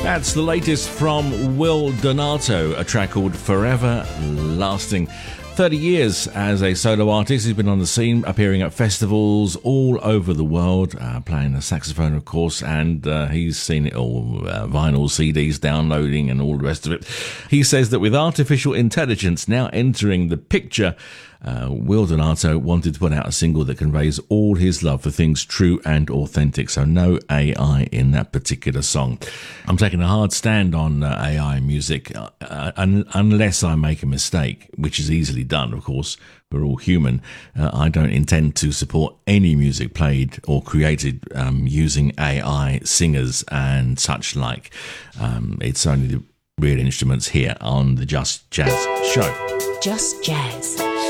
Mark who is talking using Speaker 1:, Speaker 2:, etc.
Speaker 1: That's the latest from Will Donato, a track called Forever Lasting. 30 years as a solo artist. He's been on the scene, appearing at festivals all over the world, playing the saxophone, of course, and he's seen it all, vinyl, CDs, downloading and all the rest of it. He says that with artificial intelligence now entering the picture, Will Donato wanted to put out a single that conveys all his love for things true and authentic, so no AI in that particular song. I'm taking a hard stand on AI music, unless I make a mistake, which is easily done, of course. We're all human. I don't intend to support any music played or created using AI singers and such like. It's only the real instruments here on the Just Jazz show.
Speaker 2: Just Jazz.